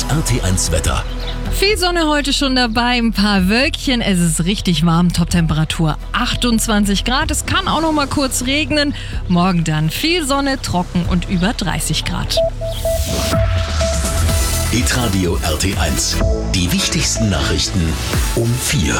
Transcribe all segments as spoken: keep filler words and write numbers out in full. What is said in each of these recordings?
R T eins Wetter. Viel Sonne heute schon dabei, ein paar Wölkchen. Es ist richtig warm, Toptemperatur achtundzwanzig Grad. Es kann auch noch mal kurz regnen. Morgen dann viel Sonne, trocken und über dreißig Grad. Hitradio R T eins. Die wichtigsten Nachrichten um vier.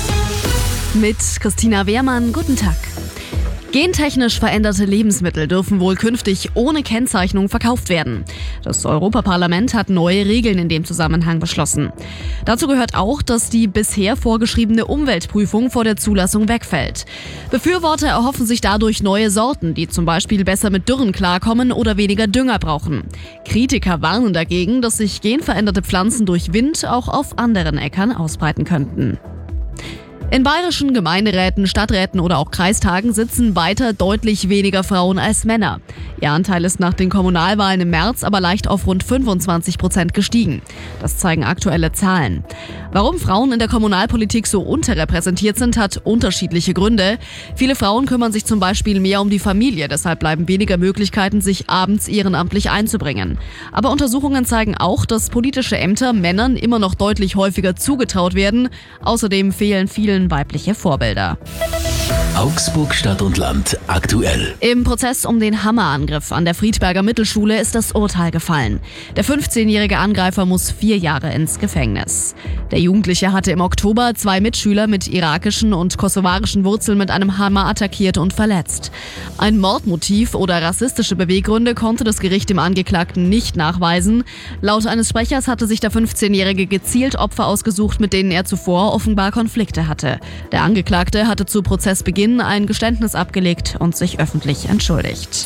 Mit Christina Wehrmann, guten Tag. Gentechnisch veränderte Lebensmittel dürfen wohl künftig ohne Kennzeichnung verkauft werden. Das Europaparlament hat neue Regeln in dem Zusammenhang beschlossen. Dazu gehört auch, dass die bisher vorgeschriebene Umweltprüfung vor der Zulassung wegfällt. Befürworter erhoffen sich dadurch neue Sorten, die zum Beispiel besser mit Dürren klarkommen oder weniger Dünger brauchen. Kritiker warnen dagegen, dass sich genveränderte Pflanzen durch Wind auch auf anderen Äckern ausbreiten könnten. In bayerischen Gemeinderäten, Stadträten oder auch Kreistagen sitzen weiter deutlich weniger Frauen als Männer. Ihr Anteil ist nach den Kommunalwahlen im März aber leicht auf rund fünfundzwanzig Prozent gestiegen. Das zeigen aktuelle Zahlen. Warum Frauen in der Kommunalpolitik so unterrepräsentiert sind, hat unterschiedliche Gründe. Viele Frauen kümmern sich zum Beispiel mehr um die Familie, deshalb bleiben weniger Möglichkeiten, sich abends ehrenamtlich einzubringen. Aber Untersuchungen zeigen auch, dass politische Ämter Männern immer noch deutlich häufiger zugetraut werden. Außerdem fehlen vielen weibliche Vorbilder. Augsburg Stadt und Land aktuell. Im Prozess um den Hammerangriff an der Friedberger Mittelschule ist das Urteil gefallen. Der fünfzehnjährige Angreifer muss vier Jahre ins Gefängnis. Der Jugendliche hatte im Oktober zwei Mitschüler mit irakischen und kosovarischen Wurzeln mit einem Hammer attackiert und verletzt. Ein Mordmotiv oder rassistische Beweggründe konnte das Gericht dem Angeklagten nicht nachweisen. Laut eines Sprechers hatte sich der fünfzehnjährige gezielt Opfer ausgesucht, mit denen er zuvor offenbar Konflikte hatte. Der Angeklagte hatte zu Prozessbeginn ein Geständnis abgelegt und sich öffentlich entschuldigt.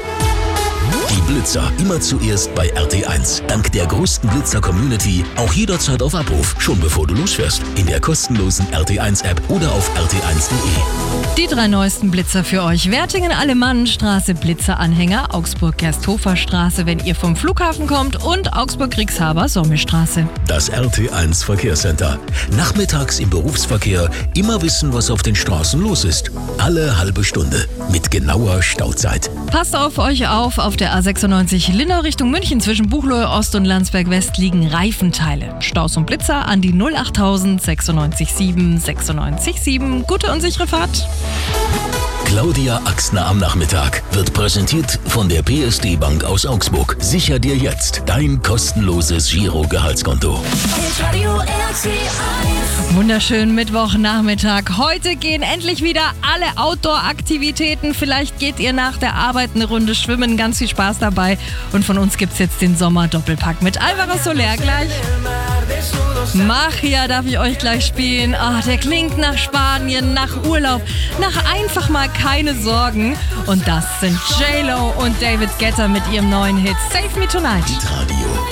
Die Blitzer immer zuerst bei R T eins. Dank der größten Blitzer-Community auch jederzeit auf Abruf, schon bevor du losfährst. In der kostenlosen R T eins App oder auf r t eins punkt de. Die drei neuesten Blitzer für euch. Wertingen-Alemannenstraße Blitzeranhänger, Augsburg-Gersthofer-Straße, wenn ihr vom Flughafen kommt, und Augsburg-Kriegshaber-Sommelstraße. Das R T eins Verkehrscenter. Nachmittags im Berufsverkehr immer wissen, was auf den Straßen los ist. Alle halbe Stunde mit genauer Stauzeit. Passt auf euch auf, auf der A sechsundneunzig Linnau Richtung München zwischen Buchloe Ost und Landsberg West liegen Reifenteile. Staus und Blitzer an die null achttausend sechsundneunzig sieben sechsundneunzig sieben. Gute und sichere Fahrt. Claudia Axner am Nachmittag wird präsentiert von der P S D Bank aus Augsburg. Sicher dir jetzt dein kostenloses Giro-Gehaltskonto. Wunderschönen Mittwochnachmittag. Heute gehen endlich wieder alle Outdoor-Aktivitäten. Vielleicht geht ihr nach der Arbeit eine Runde schwimmen. Ganz viel Spaß dabei. Und von uns gibt's jetzt den Sommer-Doppelpack mit Alvaro Soler gleich. Machia darf ich euch gleich spielen. Oh, der klingt nach Spanien, nach Urlaub, nach einfach mal keine Sorgen. Und das sind J-Lo und David Guetta mit ihrem neuen Hit Save Me Tonight. Hitradio